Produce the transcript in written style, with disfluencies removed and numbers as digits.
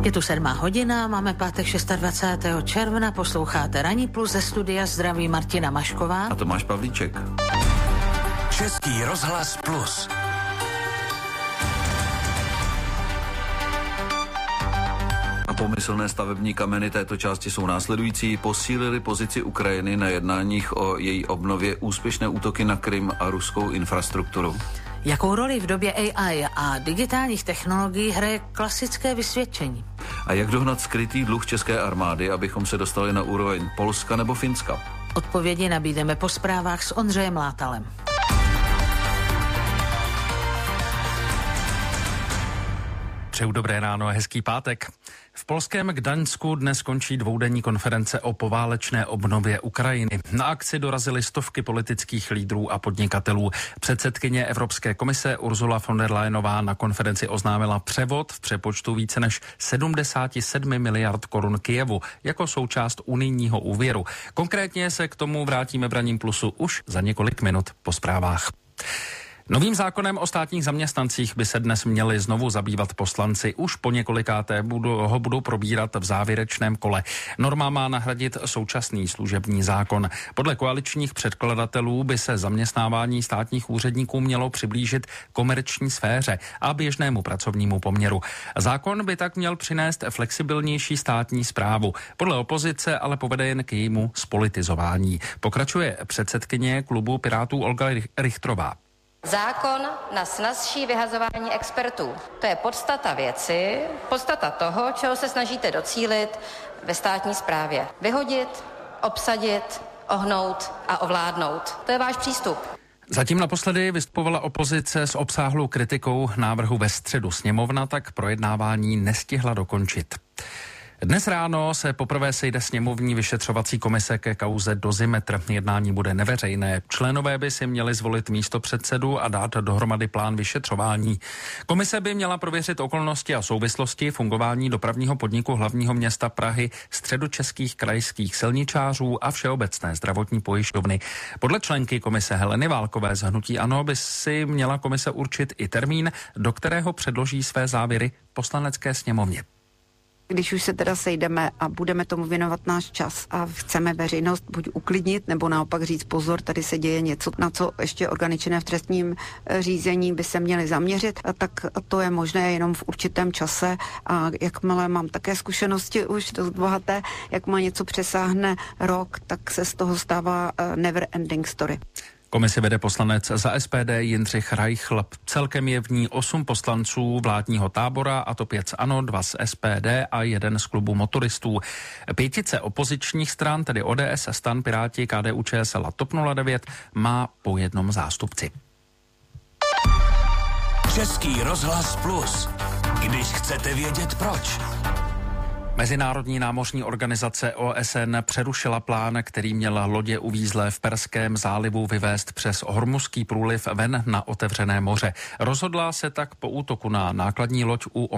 Je tu 7:00, máme pátek 26. června, posloucháte Ranní plus ze studia, zdraví Martina Mašková a Tomáš Pavlíček. Český rozhlas plus. A pomyslné stavební kameny této části jsou následující. Posílili pozici Ukrajiny na jednáních o její obnově, úspěšné útoky na Krym a ruskou infrastrukturu. Jakou roli v době AI a digitálních technologií hraje klasické vysvědčení? A jak dohnat skrytý dluh české armády, abychom se dostali na úroveň Polska nebo Finska? Odpovědi nabídeme po zprávách s Ondřejem Látalem. Přeju dobré ráno a hezký pátek. V polském Gdaňsku dnes končí dvoudenní konference o poválečné obnově Ukrajiny. Na akci dorazily stovky politických lídrů a podnikatelů. Předsedkyně Evropské komise Ursula von der Leyenová na konferenci oznámila převod v přepočtu více než 77 miliard korun Kyjevu jako součást unijního úvěru. Konkrétně se k tomu vrátíme v Ranním plusu už za několik minut po zprávách. Novým zákonem o státních zaměstnancích by se dnes měli znovu zabývat poslanci. Už po několikáté ho budou probírat v závěrečném kole. Norma má nahradit současný služební zákon. Podle koaličních předkladatelů by se zaměstnávání státních úředníků mělo přiblížit komerční sféře a běžnému pracovnímu poměru. Zákon by tak měl přinést flexibilnější státní správu. Podle opozice ale povede jen k jejímu zpolitizování. Pokračuje předsedkyně klubu Pirátů Olga Richtrová. Zákon na snazší vyhazování expertů. To je podstata věci, podstata toho, čeho se snažíte docílit ve státní správě. Vyhodit, obsadit, ohnout a ovládnout. To je váš přístup. Zatím naposledy vystupovala opozice s obsáhlou kritikou návrhu ve středu. Sněmovna tak projednávání nestihla dokončit. Dnes ráno se poprvé sejde sněmovní vyšetřovací komise ke kauze Dozimetr. Jednání bude neveřejné. Členové by si měli zvolit místopředsedu a dát dohromady plán vyšetřování. Komise by měla prověřit okolnosti a souvislosti fungování dopravního podniku hlavního města Prahy, středočeských krajských silničářů a Všeobecné zdravotní pojišťovny. Podle členky komise Heleny Válkové z hnutí ANO by si měla komise určit i termín, do kterého předloží své závěry Poslanecké sněmovně. Když už se teda sejdeme a budeme tomu věnovat náš čas a chceme veřejnost buď uklidnit, nebo naopak říct pozor, tady se děje něco, na co ještě orgány činné v trestním řízení by se měly zaměřit, tak to je možné jenom v určitém čase a jakmile mám také zkušenosti už dost bohaté, jak má něco přesáhne rok, tak se z toho stává never ending story. Komisi vede poslanec za SPD Jindřich Reichl. Celkem je v ní 8 poslanců vládního tábora, a to 5 z ANO, 2 z SPD a 1 z klubu motoristů. 5 opozičních stran, tedy ODS, STAN, Piráti, KDU-ČSL a TOP 09, má po jednom zástupci. Český rozhlas plus. Když chcete vědět proč. Mezinárodní námořní organizace OSN přerušila plán, který měl lodě uvízlé v Perském zálivu vyvést přes Hormuzský průliv ven na otevřené moře. Rozhodla se tak po útoku na nákladní loď u